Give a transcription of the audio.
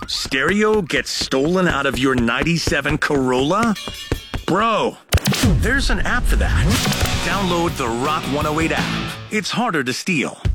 Stereo gets stolen out of your 97 Corolla? Bro, there's an app for that. Download the Rock 108 app. It's harder to steal.